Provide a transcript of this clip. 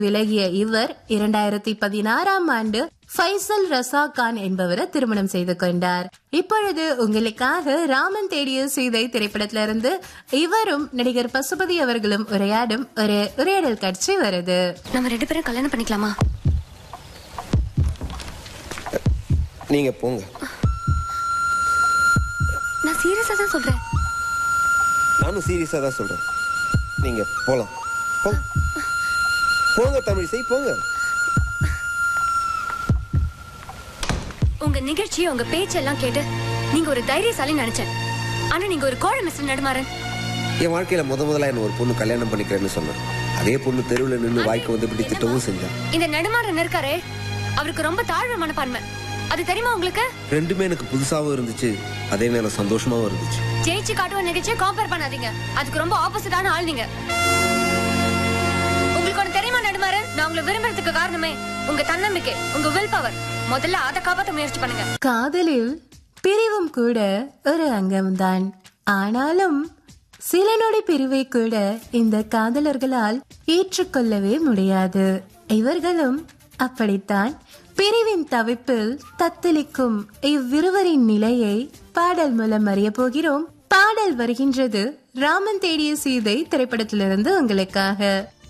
விலகிய இவர் 2016ஆம் ஆண்டு ஃபைசல் ரசா கான் என்பவரை திருமணம் செய்து கொண்டார். இப்பொழுது உங்களுக்காக ராமன் தேடிய சீதை திரைப்படத்திலிருந்து இவரும் நடிகர் பசுபதி அவர்களும் உரையாடும் ஒரு உரையாடல் காட்சி வருது. நம்ம 2 பேரும் கல்யாணம் பண்ணிக்கலாமா? நீங்க போங்க. நான் சீரியஸா தான் சொல்றேன். நானும் சீரியஸா தான் சொல்றேன். நீங்க போலாம். போங்க தமிழிசை, போங்க. உங்க நிகழ்ச்சி, உங்க பேச்செல்லாம் கேட்டு நீங்க ஒரு தைரியசாலி நினைச்சேன். ஆனா நீங்க ஒரு கோழை மிஸ்டர் நடுமாறன். என் வாழ்க்கையில முதல்ல என்ன ஒரு பொண்ணு கல்யாணம் பண்ணிக்கிறேன்னு சொன்னேன். அதே பொண்ணு தெருவுல நின்று வாய்க்கு வந்து இப்படி திட்டவும் செஞ்சான். இந்த நடுமாறன் இருக்காரே, அவருக்கு ரொம்ப தாழ்வு மனப்பான்மை. அது தெரியுமா உங்களுக்கு? ரெண்டுமே எனக்கு புதுசாவும் இருந்துச்சு, அதே நேரம் சந்தோஷமாவும் இருந்துச்சு. ஜெயிச்சு காட்டுவ நிகழ்ச்சியை கம்பேர் பண்ணாதீங்க. அதுக்கு ரொம்ப ஆப்போசிட்டான ஆள் நீங்க. உங்களுக்கு ஒண்ணு தெரியுமா நடுமாறன், நான் உங்களை விரும்புறதுக்கு காரணமே உங்க தன்னம்பிக்கை, உங்க வில் பவர். முதல்ல அதை காப்பாற்ற முயற்சி பண்ணுங்க. காதலில் பிரிவும் கூட ஒரு அங்கம்தான். ஆனாலும் சில நொடி பிரிவை கூட இந்த காதலர்களால் ஏற்றுக்கொள்ளவே முடியாது. இவர்களும் அப்படித்தான். பிரிவின் தவிப்பில் தத்தளிக்கும் இவ்விருவரின் நிலையை பாடல் மூலம் அறிய போகிறோம். பாடல் வருகின்றது ராமன் தேடிய சீதை திரைப்படத்திலிருந்து உங்களுக்காக.